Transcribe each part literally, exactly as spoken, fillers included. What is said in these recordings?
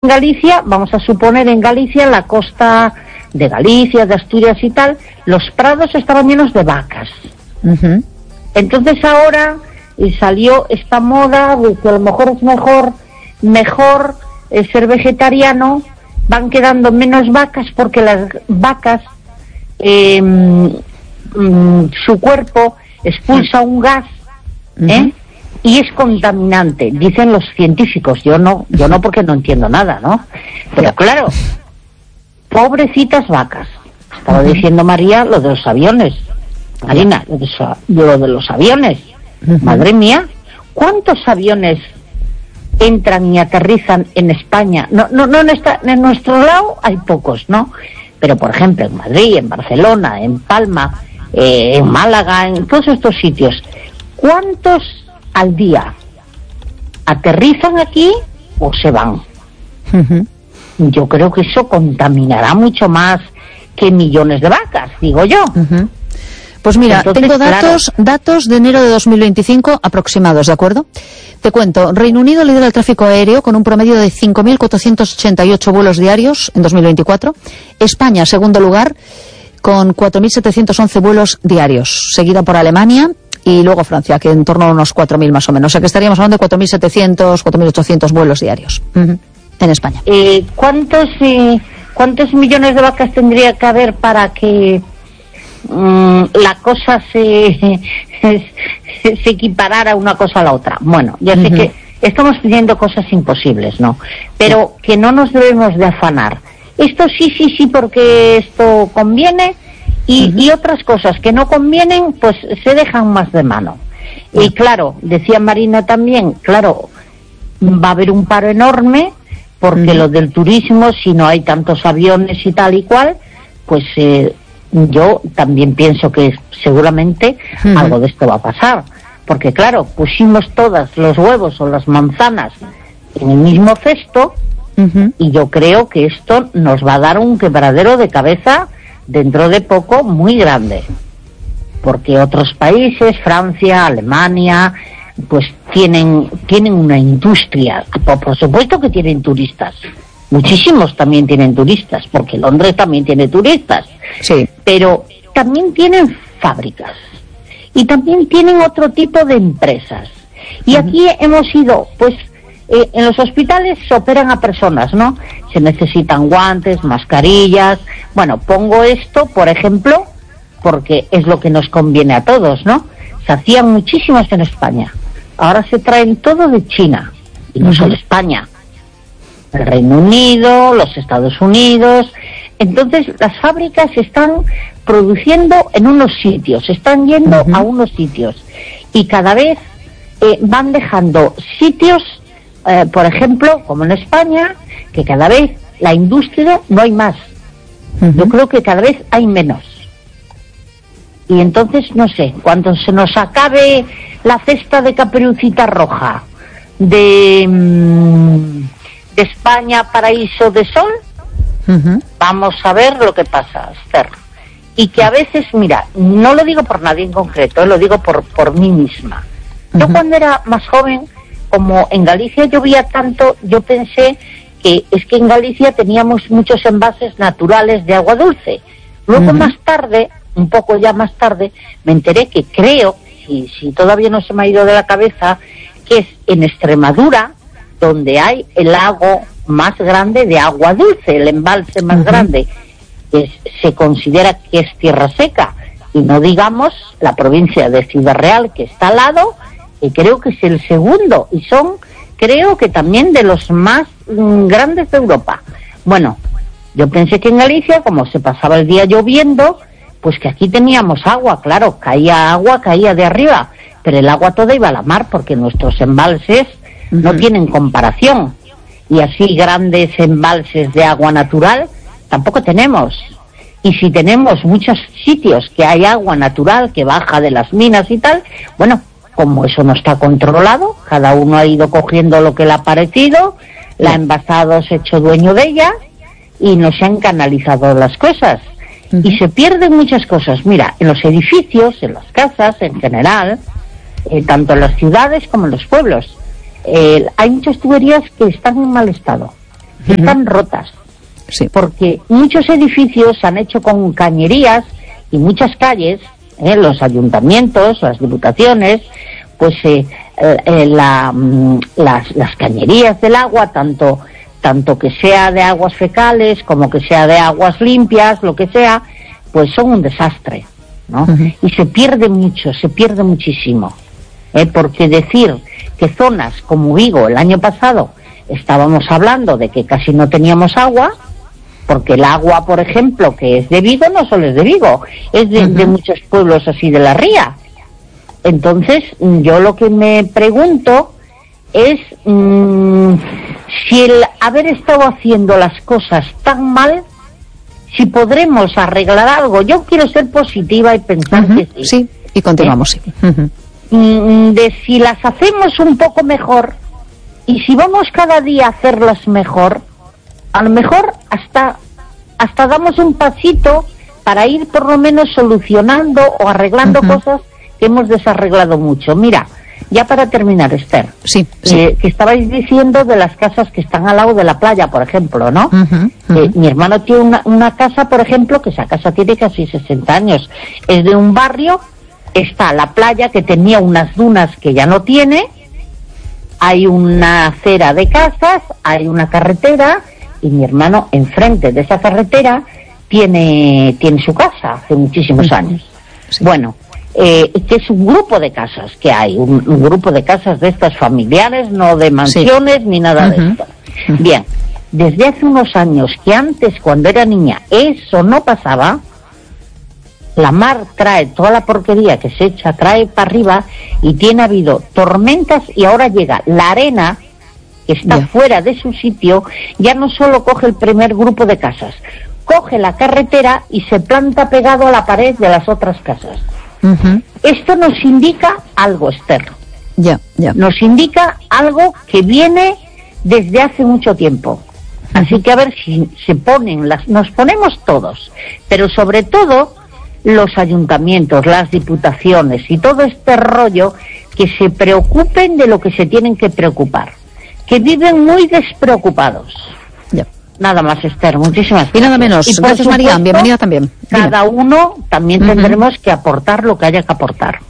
Galicia, vamos a suponer en Galicia, la costa de Galicia, de Asturias y tal, los prados estaban llenos de vacas. Uh-huh. Entonces ahora eh, salió esta moda de que a lo mejor es mejor, mejor eh, ser vegetariano, van quedando menos vacas porque las vacas, eh, mm, su cuerpo expulsa un gas, ¿eh? Uh-huh. Y es contaminante, dicen los científicos. Yo no, yo no porque no entiendo nada, ¿no? Pero claro, pobrecitas vacas. Estaba uh-huh. diciendo María lo de los aviones. Marina, lo de, so, lo de los aviones. Uh-huh. Madre mía, ¿cuántos aviones entran y aterrizan en España? No, no, no en, esta, en nuestro lado hay pocos, ¿no? Pero por ejemplo en Madrid, en Barcelona, en Palma, eh, en Málaga, en todos estos sitios, ¿cuántos al día aterrizan aquí o se van? Uh-huh. Yo creo que eso contaminará mucho más que millones de vacas, digo yo. Uh-huh. Pues mira, Entonces, tengo datos claro. datos de enero de dos mil veinticinco aproximados, ¿de acuerdo? Te cuento, Reino Unido lidera el tráfico aéreo con un promedio de cinco mil cuatrocientos ochenta y ocho vuelos diarios en dos mil veinticuatro. España, segundo lugar, con cuatro mil setecientos once vuelos diarios, seguida por Alemania y luego Francia, que en torno a unos cuatro mil más o menos. O sea que estaríamos hablando de cuatro mil setecientos, cuatro mil ochocientos vuelos diarios uh-huh. en España. Eh, ¿cuántos, eh, ¿Cuántos millones de vacas tendría que haber para que mm, la cosa se, se, se equiparara una cosa a la otra? Bueno, ya sé uh-huh. que estamos pidiendo cosas imposibles, ¿no? Pero sí. que no nos debemos de afanar. Esto sí, sí, sí, porque esto conviene. Y, uh-huh. y otras cosas que no convienen, pues se dejan más de mano. Uh-huh. Y claro, decía Marina también, claro, va a haber un paro enorme, porque uh-huh. lo del turismo, si no hay tantos aviones y tal y cual, pues eh, yo también pienso que seguramente uh-huh. algo de esto va a pasar. Porque claro, pusimos todas los huevos o las manzanas en el mismo cesto, uh-huh. y yo creo que esto nos va a dar un quebradero de cabeza dentro de poco muy grande, porque otros países, Francia, Alemania, pues tienen tienen una industria, por, por supuesto que tienen turistas, muchísimos también tienen turistas, porque Londres también tiene turistas, sí, pero también tienen fábricas y también tienen otro tipo de empresas. Y uh-huh. aquí hemos ido, pues Eh, en los hospitales se operan a personas, ¿no? Se necesitan guantes, mascarillas. Bueno, pongo esto, por ejemplo, porque es lo que nos conviene a todos, ¿no? Se hacían muchísimas en España. Ahora se traen todo de China, y no uh-huh. solo España. El Reino Unido, los Estados Unidos. Entonces, las fábricas están produciendo en unos sitios, están yendo uh-huh. a unos sitios. Y cada vez eh, van dejando sitios. Eh, por ejemplo, como en España, que cada vez la industria no hay más. Uh-huh. Yo creo que cada vez hay menos. Y entonces, no sé, cuando se nos acabe la cesta de Caperucita Roja de, mm, de España, Paraíso de Sol, uh-huh. vamos a ver lo que pasa, Esther. Y que a veces, mira, no lo digo por nadie en concreto, lo digo por, por mí misma. Yo uh-huh. cuando era más joven, como en Galicia llovía tanto, yo pensé que es que en Galicia teníamos muchos envases naturales de agua dulce. Luego uh-huh. más tarde, un poco ya más tarde, me enteré que creo, si, si todavía no se me ha ido de la cabeza, que es en Extremadura donde hay el lago más grande de agua dulce, el embalse más uh-huh. grande, que es, se considera que es tierra seca, y no digamos la provincia de Ciudad Real, que está al lado, que creo que es el segundo, y son, creo que también de los más mm, grandes de Europa. Bueno, yo pensé que en Galicia, como se pasaba el día lloviendo, pues que aquí teníamos agua, claro, caía agua, caía de arriba, pero el agua toda iba a la mar, porque nuestros embalses uh-huh. no tienen comparación, y así grandes embalses de agua natural tampoco tenemos. Y si tenemos muchos sitios que hay agua natural que baja de las minas y tal, bueno, como eso no está controlado, cada uno ha ido cogiendo lo que le ha parecido, la ha envasado, se ha hecho dueño de ella y no se han canalizado las cosas. Uh-huh. Y se pierden muchas cosas. Mira, en los edificios, en las casas en general, eh, tanto en las ciudades como en los pueblos, eh, hay muchas tuberías que están en mal estado. uh-huh. están rotas. Sí. Porque muchos edificios se han hecho con cañerías y muchas calles, eh, los ayuntamientos, las diputaciones, pues eh, eh, la, las, las cañerías del agua, tanto, tanto que sea de aguas fecales como que sea de aguas limpias, lo que sea, pues son un desastre, ¿no? Uh-huh. Y se pierde mucho, se pierde muchísimo. Eh, porque decir que zonas como Vigo el año pasado estábamos hablando de que casi no teníamos agua, porque el agua, por ejemplo, que es de Vigo, no solo es de Vigo, es de, uh-huh. de muchos pueblos así de la ría. Entonces, yo lo que me pregunto es mmm, si el haber estado haciendo las cosas tan mal, si podremos arreglar algo. Yo quiero ser positiva y pensar uh-huh. que sí. Sí, y continuamos, ¿Eh? sí. Uh-huh. De si las hacemos un poco mejor, y si vamos cada día a hacerlas mejor, a lo mejor hasta hasta damos un pasito para ir por lo menos solucionando o arreglando uh-huh. cosas que hemos desarreglado mucho. Mira, ya para terminar, Esther, sí, sí. Eh, que estabais diciendo de las casas que están al lado de la playa, por ejemplo, ¿no? Uh-huh, uh-huh. Eh, mi hermano tiene una, una casa, por ejemplo, que esa casa tiene casi sesenta años. Es de un barrio, está la playa que tenía unas dunas que ya no tiene, hay una acera de casas, hay una carretera, y mi hermano enfrente de esa carretera tiene tiene su casa hace muchísimos años. Sí. Bueno, eh, que es un grupo de casas que hay, un, un grupo de casas de estas familiares, no de mansiones sí. ni nada uh-huh. de esto. Uh-huh. Bien, desde hace unos años, que antes cuando era niña eso no pasaba, la mar trae toda la porquería que se echa, trae para arriba, y tiene habido tormentas, y ahora llega la arena que está yeah. fuera de su sitio, ya no solo coge el primer grupo de casas, coge la carretera y se planta pegado a la pared de las otras casas. Uh-huh. Esto nos indica algo, Esther. Yeah, yeah. Nos indica algo que viene desde hace mucho tiempo. Uh-huh. Así que a ver si se ponen, las, nos ponemos todos, pero sobre todo los ayuntamientos, las diputaciones y todo este rollo, que se preocupen de lo que se tienen que preocupar, que viven muy despreocupados. Ya. Nada más, Esther, muchísimas gracias. Y nada menos. Y gracias, supuesto, María, bienvenida también. Cada Dime. uno también uh-huh. tendremos que aportar lo que haya que aportar.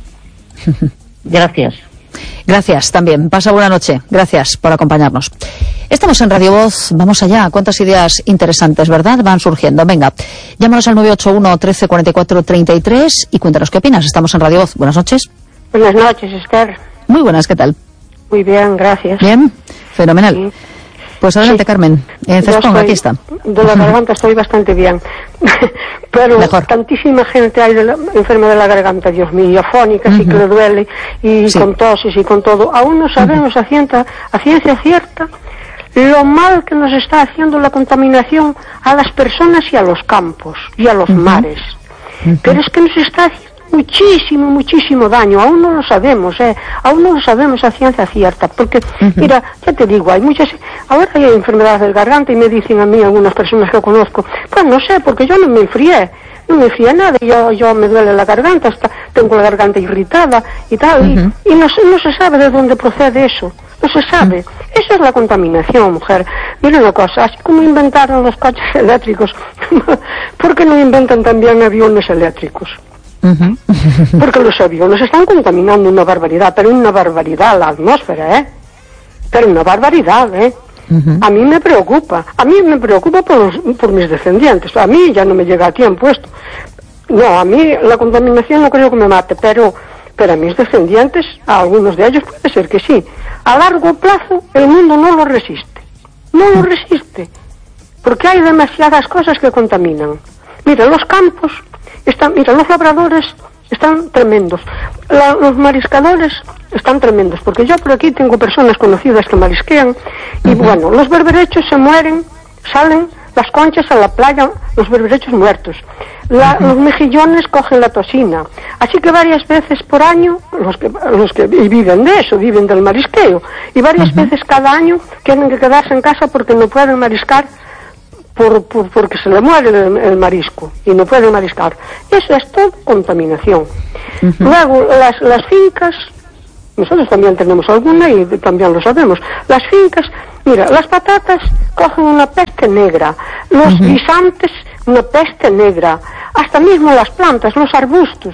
Gracias. Gracias también. Pasa buena noche. Gracias por acompañarnos. Estamos en Radio Voz. Vamos allá. Cuántas ideas interesantes, ¿verdad? Van surgiendo. Venga, llámanos al nueve ocho uno, trece, cuarenta y cuatro, treinta y tres y cuéntanos qué opinas. Estamos en Radio Voz. Buenas noches. Buenas noches, Esther. Muy buenas, ¿qué tal? Muy bien, gracias. Bien, fenomenal. Sí. Pues adelante, sí. Carmen. En Cespón, aquí está. De la garganta estoy bastante bien. Pero Mejor. Tantísima gente hay de la, enferma de la garganta, Dios mío, afónicas uh-huh. y que le duele, y sí. con toses y con todo. Aún no sabemos uh-huh. a, ciencia, a ciencia cierta lo mal que nos está haciendo la contaminación a las personas y a los campos y a los uh-huh. mares. Uh-huh. Pero es que nos está haciendo muchísimo, muchísimo daño. Aún no lo sabemos, eh. Aún no lo sabemos a ciencia cierta, porque, uh-huh. mira, ya te digo, hay muchas, ahora hay enfermedades del garganta y me dicen a mí algunas personas que conozco, pues no sé, porque yo no me enfrié, no me enfrié nada, yo, yo me duele la garganta, hasta tengo la garganta irritada y tal, uh-huh. y, y no, no se sabe de dónde procede eso, no se sabe. Uh-huh. Eso es la contaminación, mujer. Mira una cosa, así como inventaron los coches eléctricos, ¿por qué no inventan también aviones eléctricos? Uh-huh. Porque los aviones están contaminando una barbaridad, pero una barbaridad la atmósfera, ¿eh? Pero una barbaridad, ¿eh? Uh-huh. A mí me preocupa, a mí me preocupa por, los, por mis descendientes, a mí ya no me llega a tiempo esto. No, a mí la contaminación no creo que me mate, pero, pero a mis descendientes, a algunos de ellos puede ser que sí. A largo plazo el mundo no lo resiste, no lo resiste, porque hay demasiadas cosas que contaminan. Mira, los campos están, mira, los labradores están tremendos, La, los mariscadores están tremendos, porque yo por aquí tengo personas conocidas que marisquean, y uh-huh. bueno, los berberechos se mueren, salen las conchas a la playa, los berberechos muertos, la, uh-huh. los mejillones cogen la toxina, así que varias veces por año, los que, los que viven de eso, viven del marisqueo, y varias uh-huh. veces cada año tienen que quedarse en casa porque no pueden mariscar, Por, por, porque se le muere el, el marisco y no puede mariscar. Eso es todo contaminación. Uh-huh. Luego, las, las fincas Nosotros también tenemos alguna y también lo sabemos. Las fincas, mira, las patatas cogen una peste negra, los uh-huh. guisantes una peste negra, hasta mismo las plantas, los arbustos,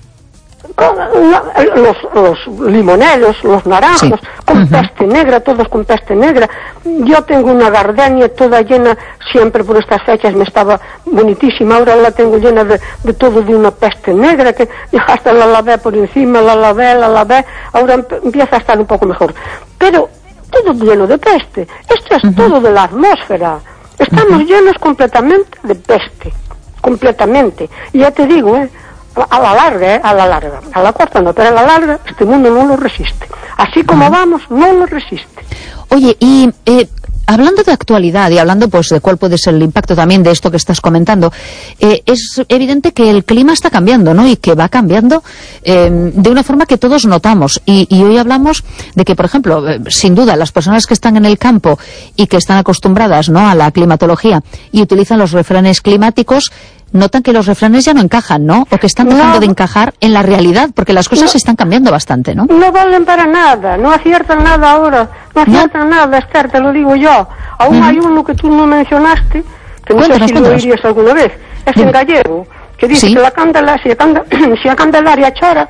los, los limoneros, los naranjos, sí. con uh-huh. peste negra, todos con peste negra. Yo tengo una gardenia toda llena, siempre por estas fechas me estaba bonitísima, ahora la tengo llena de, de todo de una peste negra, que hasta la lavé por encima, la lavé, la lavé, ahora empieza a estar un poco mejor. Pero todo lleno de peste, esto es uh-huh. todo de la atmósfera, estamos uh-huh. llenos completamente de peste, completamente. Y ya te digo, eh, a la larga, eh, a la larga, a la corta no, pero a la larga este mundo no lo resiste. Así como uh-huh. vamos, no lo resiste. Oye, y eh, hablando de actualidad y hablando pues de cuál puede ser el impacto también de esto que estás comentando, eh, es evidente que el clima está cambiando, ¿no? Y que va cambiando eh, de una forma que todos notamos. Y, y hoy hablamos de que, por ejemplo, eh, sin duda, las personas que están en el campo y que están acostumbradas, ¿no?, a la climatología y utilizan los refranes climáticos, notan que los refranes ya no encajan, ¿no? O que están dejando no, de encajar en la realidad, porque las cosas no, están cambiando bastante, ¿no? No valen para nada, no aciertan nada ahora, no aciertan no. nada, Esther, te lo digo yo. Aún uh-huh. hay uno que tú no mencionaste, que no cuéntanos, sé si cuéntanos. Lo oirías alguna vez, es Dime. En gallego, que dice ¿Sí? que la candela, si, a candela, si a Candelaria chora,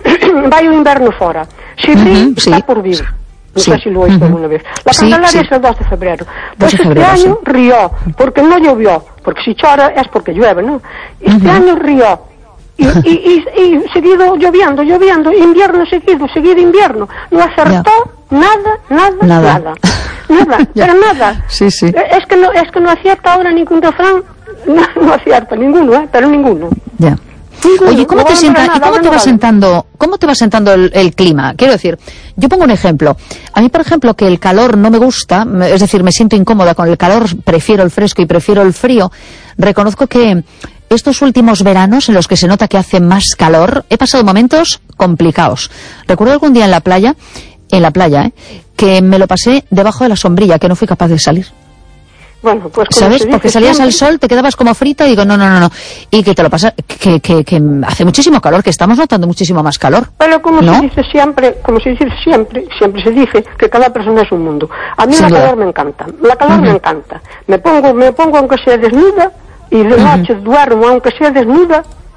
vai o inverno fora. Si ri, uh-huh, está sí. por vir. No sí. sé si lo oíste uh-huh. alguna vez. La Candelaria sí, sí. es el dos de febrero. Pues este febrero, año sí. rió, porque no llovió, porque si chora es porque llueve, ¿no? Este uh-huh. año rió, y, y, y, y seguido lloviendo, lloviendo, invierno seguido, seguido invierno. No acertó yeah. nada, nada, nada. Nada, nada pero nada. Sí, sí. Es que no, es que no acierta ahora ningún refrán, no, no acierta ninguno, ¿eh? Pero ninguno. Ya. Yeah. Oye, ¿cómo te sienta, ¿y cómo te va sentando, cómo te va sentando el, el clima? Quiero decir, yo pongo un ejemplo. A mí, por ejemplo, que el calor no me gusta, es decir, me siento incómoda con el calor, prefiero el fresco y prefiero el frío. Reconozco que estos últimos veranos en los que se nota que hace más calor, he pasado momentos complicados. Recuerdo algún día en la playa, en la playa, ¿eh?, que me lo pasé debajo de la sombrilla, que no fui capaz de salir. Bueno, pues ¿sabes? Porque salías siempre al sol, te quedabas como frita y digo, no, no, no, no. Y que te lo pasa, que, que, que hace muchísimo calor, que estamos notando muchísimo más calor. Pero como ¿no? se dice siempre, como se dice siempre, siempre se dice que cada persona es un mundo. A mí Sin la duda. calor me encanta, la calor uh-huh. me encanta. Me pongo, me pongo aunque sea desnuda, y de uh-huh. noche duermo aunque sea desnuda,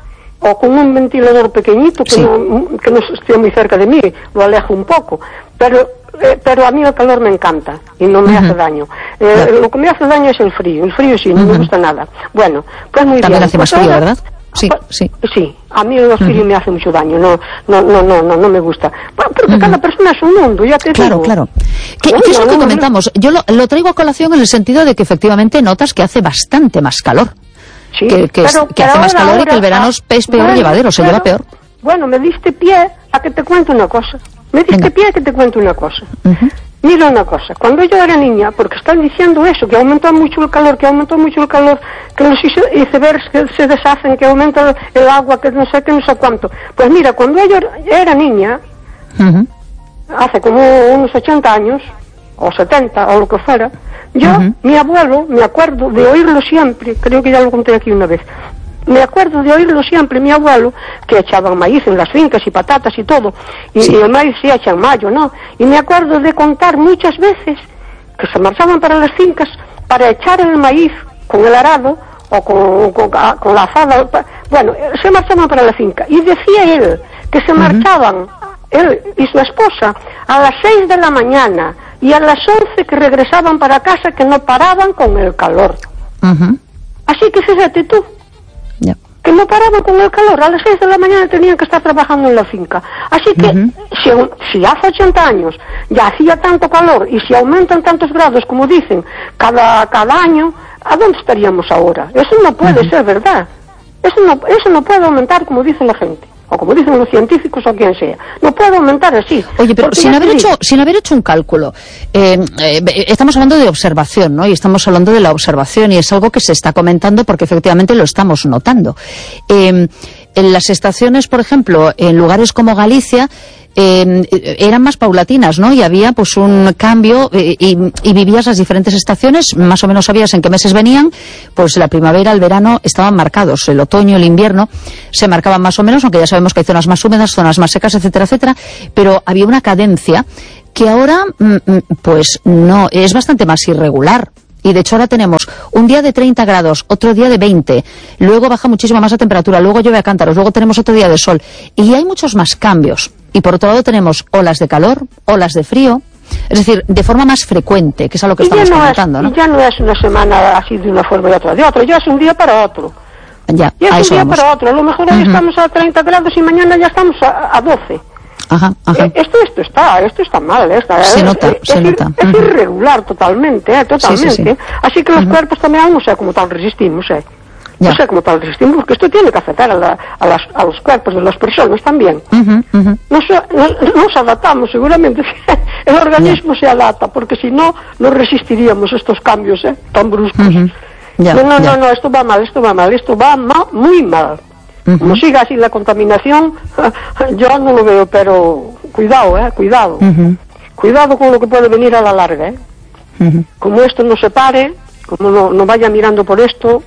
o con un ventilador pequeñito que, sí. no, que no esté muy cerca de mí, lo alejo un poco. Pero Eh, pero a mí el calor me encanta y no me uh-huh. hace daño. Eh, claro. Lo que me hace daño es el frío. El frío sí, no uh-huh. me gusta nada. Bueno, pues muy También bien. hace más pues frío, ahora, ¿verdad? Sí, pues, sí. Sí, a mí el frío uh-huh. me hace mucho daño. No, no, no, no, no, no me gusta. Bueno, porque uh-huh. cada persona es un mundo, ya te claro, digo. Claro, claro. ¿Qué, bueno, ¿Qué es lo no, que no, comentamos? Yo lo, lo traigo a colación en el sentido de que efectivamente notas que hace bastante más calor. Sí, que, que, pero, que pero hace más ahora, calor ahora, y que el verano es peor bueno, llevadero, se pero, lleva peor. Bueno, me diste pie a que te cuente una cosa. Me diste Venga. pie a que te cuente una cosa. Uh-huh. Mira una cosa, cuando yo era niña, porque están diciendo eso, que aumentó mucho el calor, que aumentó mucho el calor, que los icebergs que se deshacen, que aumenta el agua, que no sé qué, no sé cuánto. Pues mira, cuando yo era niña, uh-huh. hace como unos ochenta años, o setenta, o lo que fuera, yo, uh-huh. mi abuelo, me acuerdo de oírlo siempre, creo que ya lo conté aquí una vez, me acuerdo de oírlo siempre, mi abuelo, que echaban maíz en las fincas y patatas y todo, y, sí. y el maíz se echa en mayo, ¿no? Y me acuerdo de contar muchas veces que se marchaban para las fincas para echar el maíz con el arado o con, con, con la azada, bueno, se marchaban para la finca. Y decía él que se marchaban, uh-huh. él y su esposa, a las seis de la mañana y a las once que regresaban para casa, que no paraban con el calor. Uh-huh. Así que fíjate tú. Yeah. Que no paraban con el calor, a las seis de la mañana tenían que estar trabajando en la finca. Así que, uh-huh. si, si hace ochenta años ya hacía tanto calor, y si aumentan tantos grados, como dicen, cada, cada año, ¿a dónde estaríamos ahora? Eso no puede uh-huh. ser verdad. Eso no, eso no puede aumentar como dice la gente, o como dicen los científicos o quien sea. No puede aumentar así. Oye, pero sin haber, hecho, sin haber hecho un cálculo, eh, eh, estamos hablando de observación, ¿no? Y estamos hablando de la observación, y es algo que se está comentando porque efectivamente lo estamos notando. Eh, en las estaciones, por ejemplo, en lugares como Galicia, eh, eran más paulatinas, ¿no? Y había pues un cambio eh, y, y vivías las diferentes estaciones, más o menos sabías en qué meses venían, pues la primavera, el verano estaban marcados, el otoño, el invierno se marcaban más o menos, aunque ya sabemos que hay zonas más húmedas, zonas más secas, etcétera, etcétera, pero había una cadencia que ahora pues no, es bastante más irregular. Y de hecho ahora tenemos un día de treinta grados, otro día de veinte, luego baja muchísimo más la temperatura, luego llueve a cántaros, luego tenemos otro día de sol. Y hay muchos más cambios. Y por otro lado tenemos olas de calor, olas de frío, es decir, de forma más frecuente, que es a lo que estamos no comentando, ¿no? Y ya no es una semana así de una forma y otra de otra, ya es un día para otro. Ya, ya a es eso un día vamos. para otro, a lo mejor hoy uh-huh. estamos a treinta grados y mañana ya estamos a, a doce. Ajá, ajá. Eh, esto, esto está, esto está mal, esta, se es, nota, es, se es, nota. Es Uh-huh. irregular totalmente, eh, totalmente. Sí, sí, sí. Así que los uh-huh. cuerpos también aún no sé cómo tal resistimos, eh. Ya. No sé cómo tal resistimos, porque esto tiene que afectar a, la, a, las, a los cuerpos de las personas también. Uh-huh, uh-huh. Nos, nos, nos adaptamos, seguramente el organismo yeah. se adapta, porque si no, no resistiríamos estos cambios eh, tan bruscos. Uh-huh. Yeah, no, no, yeah. no, no, esto va mal, esto va mal, esto va ma, muy mal. Uh-huh. Como siga así la contaminación, yo no lo veo, pero cuidado, eh, cuidado. Uh-huh. Cuidado con lo que puede venir a la larga, eh. Uh-huh. Como esto no se pare, como no, no vaya mirando por esto,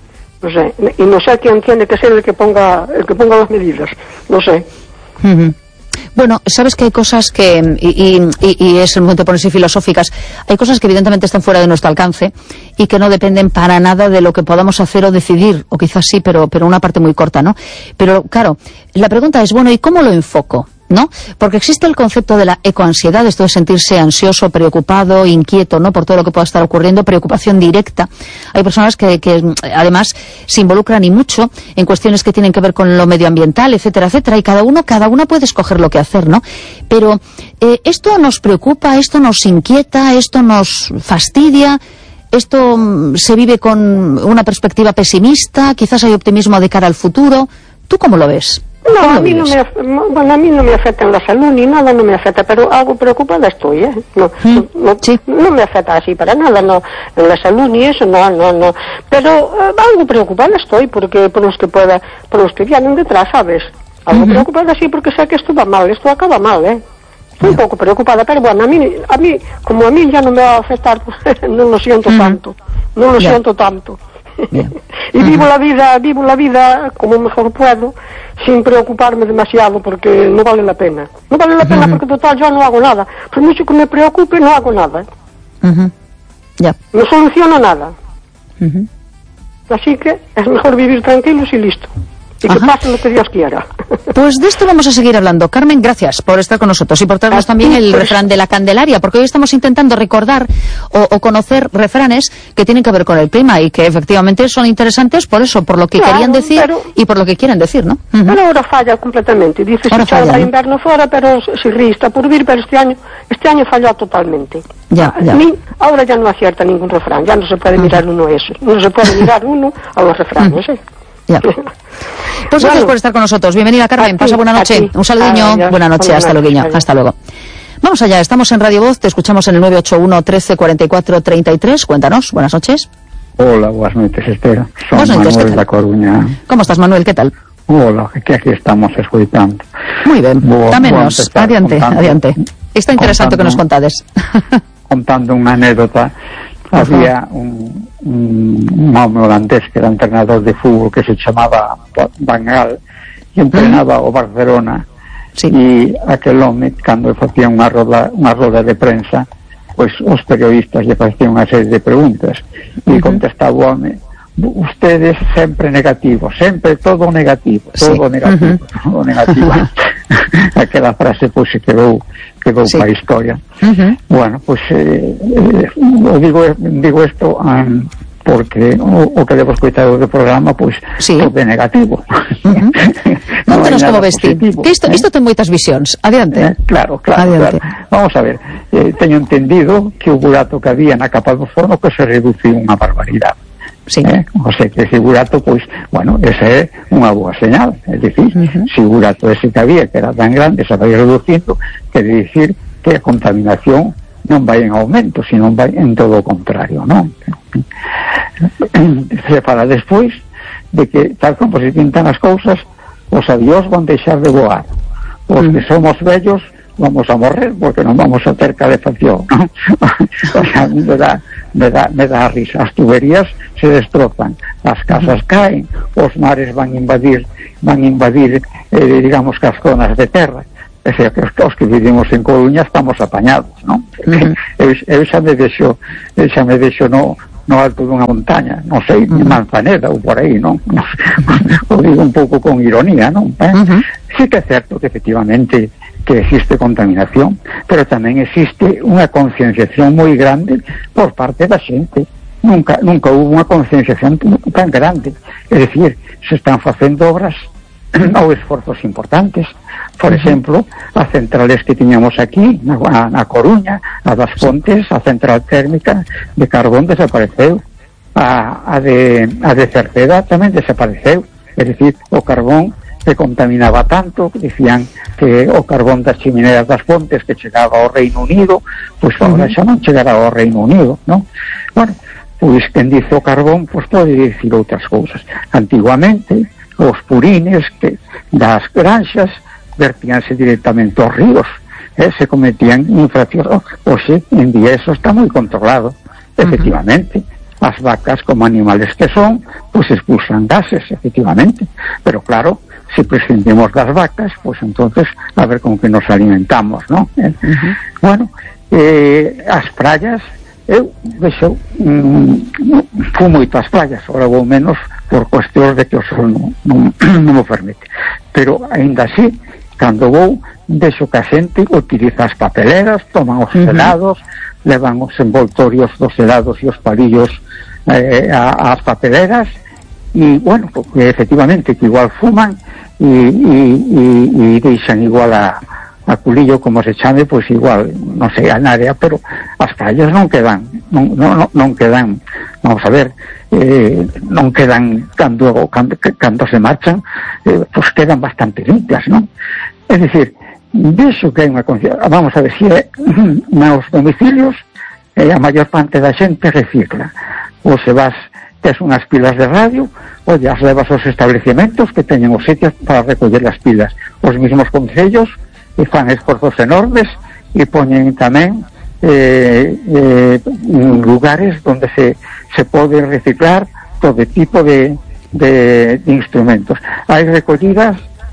no sé, y no sé quién tiene que ser el que ponga el que ponga las medidas, no sé. Uh-huh. Bueno, sabes que hay cosas que, y, y, y es el momento de ponerse filosóficas, hay cosas que evidentemente están fuera de nuestro alcance y que no dependen para nada de lo que podamos hacer o decidir, o quizás sí, pero, pero una parte muy corta, ¿no? Pero claro, la pregunta es, bueno, ¿y cómo lo enfoco? ¿No? Porque existe el concepto de la ecoansiedad, esto de sentirse ansioso, preocupado, inquieto, ¿no? Por todo lo que pueda estar ocurriendo, preocupación directa. Hay personas que, que además se involucran y mucho en cuestiones que tienen que ver con lo medioambiental, etcétera, etcétera, y cada uno, cada una puede escoger lo que hacer, ¿no? Pero eh, esto nos preocupa, esto nos inquieta, esto nos fastidia, esto um, se vive con una perspectiva pesimista, quizás hay optimismo de cara al futuro. ¿Tú cómo lo ves? No, a mí no, me, bueno, a mí no me afecta en la salud ni nada, no me afecta, pero algo preocupada estoy, ¿eh? No, ¿Mm? no, sí. no me afecta así para nada, no, en la salud ni eso, no, no, no. Pero eh, algo preocupada estoy, porque por los que pueda, por los que vienen detrás, ¿sabes? Algo uh-huh. preocupada sí, porque sé que esto va mal, esto acaba mal, ¿eh? Estoy yeah. un poco preocupada, pero bueno, a mí, a mí, como a mí ya no me va a afectar, no lo siento uh-huh. tanto, no lo yeah. siento tanto. Yeah. y vivo uh-huh. la vida, vivo la vida como mejor puedo, sin preocuparme demasiado, porque no vale la pena. No vale la pena uh-huh. porque total yo no hago nada. Por mucho que me preocupe, no hago nada. Uh-huh. Yeah. No soluciono nada. Uh-huh. Así que es mejor vivir tranquilos y listo. Y que Ajá. pase lo que Dios quiera. Pues de esto vamos a seguir hablando. Carmen, gracias por estar con nosotros y por traernos también el refrán de la Candelaria, porque hoy estamos intentando recordar o, o conocer refranes que tienen que ver con el clima y que efectivamente son interesantes por eso, por lo que claro, querían decir pero, y por lo que quieren decir, ¿no? Uh-huh. Pero ahora falla completamente. Dice si echar el invierno fuera, pero si ríe está por vir, pero este año este año falló totalmente. Ya, ya. Ni, ahora ya no acierta ningún refrán, ya no se puede uh-huh. mirar uno eso, no se puede mirar uno a los refranes, ¿eh? Ya. Pues bueno, gracias por estar con nosotros. Bienvenida, Carmen. Ti, Pasa buena noche. Un saludiño. Adiós. Buena noche. Hasta luego. Hasta luego. Vamos allá. Estamos en Radio Voz. Te escuchamos en el nueve ocho uno, trece, cuarenta y cuatro, treinta y tres. Cuéntanos. Buenas noches. Hola, buenas noches, Esther. Son buenas noches, Manuel da Coruña. ¿Cómo estás, Manuel? ¿Qué tal? Hola, que aquí estamos escuchando. Muy bien. Dámenos. Adiante, contando, adiante. Está interesante que nos contades. Contando una anécdota. Había un, un, un hombre holandés que era entrenador de fútbol que se llamaba Van Gaal y entrenaba o Barcelona sí. y aquel hombre cando facía unha roda, unha roda de prensa pois os periodistas lle facían unha serie de preguntas e uh-huh. contestaba o hombre ustedes sempre negativos, sempre todo negativo, todo sí. negativo, uh-huh. todo negativo. Aquela frase pois se quedou quedou sí. para a historia. Uh-huh. Bueno, pois eh, eh, digo digo isto um, porque o, o que debo escoitar do programa pois sí. todo é negativo. Uh-huh. Contanos como vesti. Que isto, eh? isto ten moitas visións. Adiante. Eh, claro, claro, claro. Vamos a ver, eh, teño entendido que o burato que había na capa do forno que se reduciu unha barbaridade. Sí. Eh? O sea, que ese burato, pois, bueno, esa é unha boa señal, é dicir, uh-huh. se o burato ese que había, que era tan grande, se vai reducindo, quere dicir que a contaminación non vai en aumento, sino vai en todo o contrario, non? Se fala despois de que, tal como se pintan as cousas, os avións van deixar de voar, os que somos vellos vamos a morrer porque non vamos a ter calefacción, ¿no? O sea, me da, me da, me da risa. As tuberías se destrozan, as casas caen, os mares van invadir, van invadir, eh, digamos, que as zonas de terra. É dicir, que os, os que vivimos en Coruña estamos apañados, non? Uh-huh. Eu, eu xa me deixo, xa me deixo no, no alto dunha montaña, non sei, uh-huh. Manzaneda ou por aí, non? O digo un pouco con ironía, non? Eh? Uh-huh. Sí que é certo que efectivamente que existe contaminación, pero tamén existe unha concienciación moi grande por parte da xente. Nunca, nunca hubo unha concienciación tan grande. É dicir, se están facendo obras ou esforzos importantes. Por exemplo, as centrales que tiñamos aquí na, na Coruña, a das Pontes, a central térmica de carbón desapareceu, a, a, de, a de Cerceda tamén desapareceu. É dicir, o carbón se contaminaba tanto, que dicían que o carbón das chimineras das Pontes que chegaba ao Reino Unido, pois agora xa non chegará ao Reino Unido, non? Bueno, pois quen dice o carbón, pois pode dicir outras cousas. Antiguamente, os purines que das granxas vertíanse directamente aos ríos, eh, se cometían infraccións. Oxe, en día eso está moi controlado, efectivamente. As vacas, como animales que son, pois expulsan gases, efectivamente, pero claro, si prescindimos das vacas, pois entonces a ver con que nos alimentamos, ¿no? Eh, uh-huh. Bueno, eh, as praias, eu vexo, mm, fui moito ás praias, ora vou menos por cuestións de que o sol non, non, non me permite, pero ainda así, cando vou, vexo que a xente utiliza as papeleras, toman os uh-huh. helados, levan os envoltorios dos helados e os palillos eh, ás papeleras, e, bueno, porque efectivamente que igual fuman e, e, e, e deixan igual a, a culillo, como se chame, pois igual, non sei, a área, pero as praias non quedan, non, non, non quedan, vamos a ver, eh, non quedan cando, cando, cando se marchan, eh, pois quedan bastante limpias, non? É dicir, vexo que hai unha conciencia, vamos a ver, se é nos domicilios, eh, a maior parte da xente recicla, ou se vas, tes unhas pilas de radio, ou as levas aos establecementos que teñen os sitios para recoller as pilas. Os mesmos concellos e fan esforzos enormes e poñen tamén eh, eh, lugares onde se, se pode reciclar todo tipo de, de, de instrumentos. Hai recollidas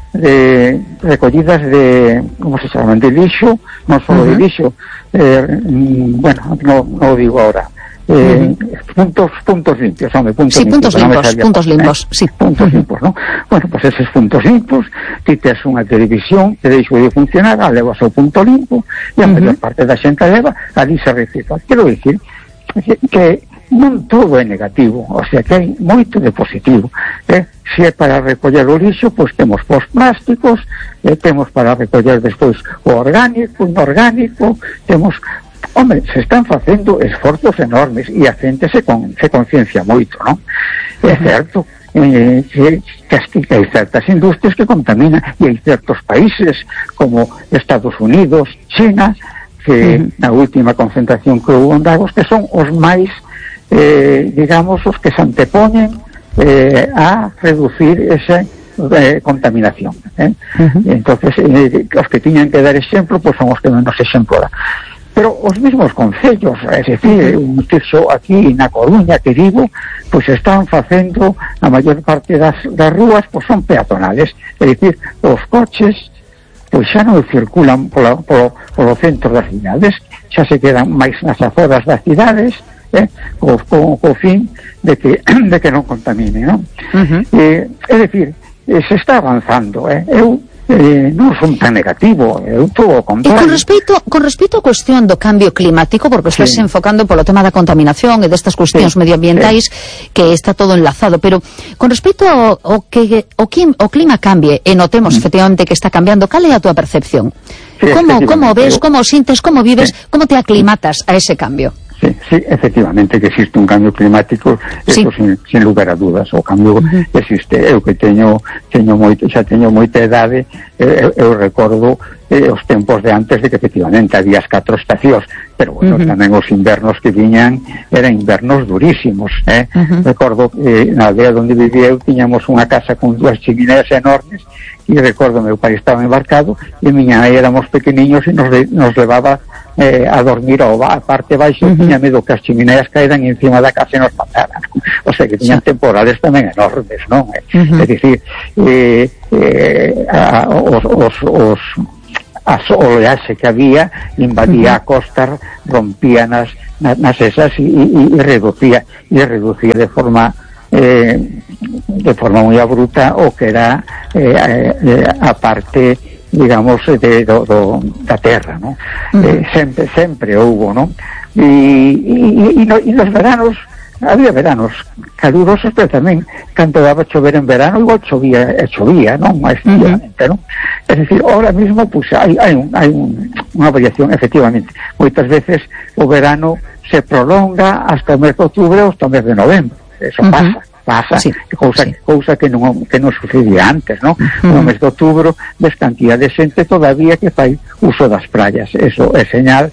de recollidas de, como se chaman, de lixo, non só uh-huh. de lixo, eh, bueno, non no digo ahora, eh, uh-huh. puntos puntos limpios, hombre, puntos sí, limpios, puntos limpos, no puntos limpos, eh, sí, puntos uh-huh. limpos, ¿no? Bueno, pues esos puntos limpos, ti tes unha televisión que deixou de funcionar, a levas ao punto limpo e a uh-huh. maior parte da xente leva, ali se recicla. Quero dicir que non todo é negativo, o sea que hai moito de positivo, eh? Se é para recoller o lixo, pois temos pos plásticos, eh, temos para recoller despois o orgánico, o inorgánico, temos, hombre, se están facendo esforzos enormes e a xente se, con, se conciencia moito, non? É certo eh, que, que hai certas industrias que contaminan e hai certos países como Estados Unidos, China, que uh-huh. na última concentración que houve en Davos, que son os máis eh, digamos, os que se antepoñen eh, a reducir esa eh, contaminación, eh? Uh-huh. Entonces eh, os que tiñan que dar exemplo, pois son os que menos exemplo dan. Pero os mesmos concellos, é dicir, uh-huh. un terzo aquí na Coruña que vivo, pois están facendo a maior parte das, das rúas, pois son peatonales, é dicir, os coches pois xa non circulan polo, polo, polo centro das cidades, xa se quedan máis nas aforas das cidades, eh, co, co, co fin de que, de que non contamine, non? Uh-huh. Eh, é dicir, eh, se está avanzando, eh? Eu eh, non son tan negativo, eu todo o contrario. E con respecto, con respecto a cuestión do cambio climático, porque estás sí. enfocando polo tema da contaminación e destas cuestións sí. medioambientais, sí. que está todo enlazado, pero con respecto ao, ao que o, o clima cambie e notemos mm. efectivamente que está cambiando, cal é a túa percepción? Sí, como, como ves, como sintes, como vives, sí. como te aclimatas a ese cambio? Sí, sí, efectivamente que existe un cambio climático, sí. Eso sin, sin lugar a dudas, o cambio uh-huh. existe. Eu que teño teño moito, xa teño moita idade, eu, eu recordo eh, os tempos de antes de que efectivamente había as catro estacións, pero bueno, uh-huh. tamén os invernos que viñan eran invernos durísimos, eh? Uh-huh. Recordo que na aldea onde vivía eu tiñamos unha casa con dúas chimineas enormes, e recordo meu pai estaba embarcado e miña nai éramos pequeniños e nos, de, nos levaba eh, a dormir ao a parte baixo. Uh-huh. Tiña medo que as chimineas caeran encima da casa e nos mataran, o sea que tiñan sí. temporales tamén enormes, non? Uh-huh. É dicir, eh, eh, a, os, os, os a oleaxe que había invadía uh-huh. a costa, rompía nas, nas esas e, e, e reducía e reducía de forma eh, de forma moi abrupta o que era eh, eh, a parte, digamos, de, do, do, da terra, ¿no? Uh-huh. eh, sempre, sempre houbo, ¿no? E, e, e, no, e nos veranos había veranos calurosos, pero tamén cando daba chover en verano igual chovía, e chovía, non? Mais efectivamente, uh-huh. non? Es decir, ahora mismo pues hai, hai, un, hai un, unha variación, efectivamente. Moitas veces o verano se prolonga hasta o mes de outubro ou hasta o mes de novembro. Eso uh-huh. pasa, pasa, sí, cousa, sí. cousa que non que non sucedía antes, non? Uh-huh. No mes de outubro ves cantidad de xente todavía que fai uso das praias. Eso é señal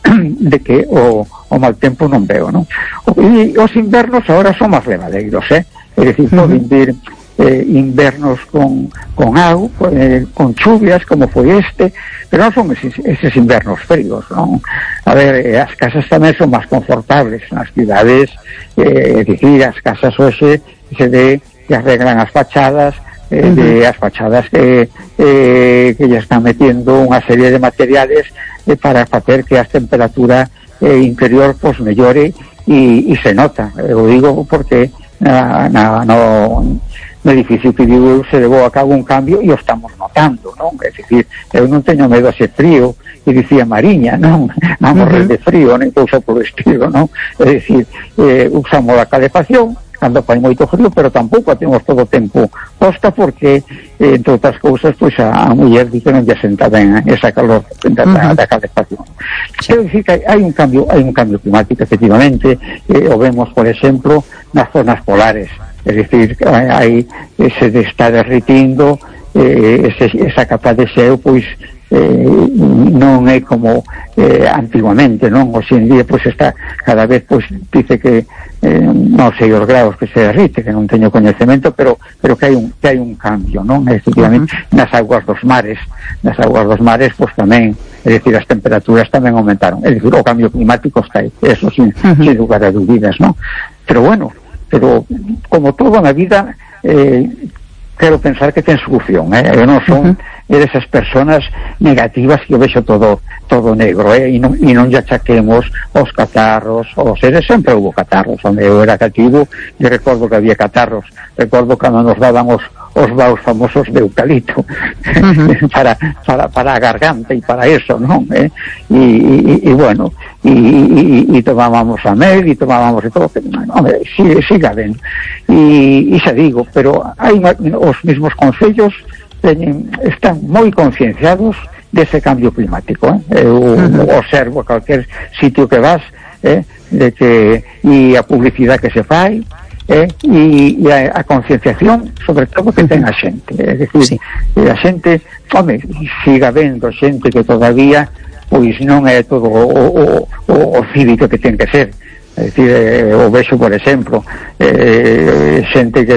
de que o, o mal tempo non veo, non? E os invernos agora son máis levadeiros, eh? É dicir, uh-huh. poden vir eh, invernos con, con auga, eh, con chuvias, como foi este, pero non son eses, eses invernos fríos, non? A ver, eh, as casas tamén son máis confortables nas cidades, eh, é dicir, as casas hoxe se de que arreglan as fachadas, eh, uh-huh. de as fachadas que, eh, que ya están metiendo unha serie de materiales eh, para facer que a temperatura eh, interior pues mellore e, e se nota. Eu digo porque na, na, no, no edificio que vivo se levou a cabo un cambio e o estamos notando, non? É dicir, eu non teño medo a ser frío, e dicía Mariña, non? A morrer uh-huh. de frío, nem cousa por estilo, non? É dicir, eh, usamos a calefacción cando fai moito frío, pero tampouco a temos todo o tempo posta porque, eh, entre outras cousas, pois a, a muller dice non lle senta ben esa calor da, uh-huh. da calefacción. Sí. Quero dicir que hai un cambio, hai un cambio climático, efectivamente, eh, o vemos, por exemplo, nas zonas polares, é dicir, hai ese de estar derritindo, eh, ese, esa capa de xeo, pois, eh, non é como eh, antiguamente, non? Hoxe en día pois está cada vez, pois dice que eh, non sei os graus que se derrite, que non teño coñecemento, pero pero que hai un que hai un cambio, non? Efectivamente, uh-huh. nas aguas dos mares, nas aguas dos mares pois tamén, é dicir, as temperaturas tamén aumentaron. É dicir, o cambio climático está aí, eso sin, uh-huh. sin lugar a dúbidas, non? Pero bueno, pero como todo na vida, eh, quero pensar que ten solución, eh? Eu non son uh-huh. de esas personas negativas que eu vexo todo todo negro, eh? E non, e non lle achaquemos os catarros, os seres, sempre houve catarros, onde eu era cativo, e recordo que había catarros, recordo cando nos daban os os baus famosos de eucalipto uh-huh. para, para, para a garganta e para eso, non? Eh? E, e, e bueno, e, e, e tomábamos a mel e tomábamos e todo, hombre, sigue, siga ben. E, e xa digo, pero hai os mismos concellos teñen, están moi concienciados dese cambio climático, eh? Eu uh-huh. observo a calquer sitio que vas, eh? de que e a publicidade que se fai, eh, e, e a, a concienciación sobre todo que ten a xente, é dicir, sí. a xente, home, siga vendo xente que todavía pois non é todo o, o, o, o cívico que ten que ser, é dicir, eh, o vexo por exemplo, eh, xente que